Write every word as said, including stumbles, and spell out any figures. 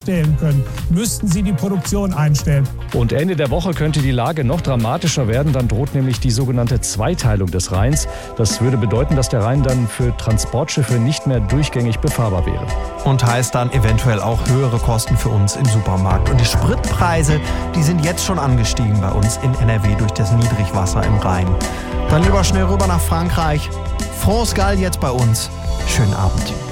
herstellen können, müssten sie die Produktion einstellen. Und Ende der Woche könnte die Lage noch dramatischer werden. Dann droht nämlich die sogenannte Zweiteilung des Rheins. Das würde bedeuten, dass der Rhein dann für Transportschiffe nicht mehr durchgängig befahrbar wäre. Und heißt dann eventuell auch höhere Kosten für uns im Supermarkt. Und die Spritpreise, die sind jetzt schon angestiegen bei uns in N R W durch das Niedrigwasser im Rhein. Dann lieber schnell rüber nach Frankreich. France Gall jetzt bei uns. Schönen Abend.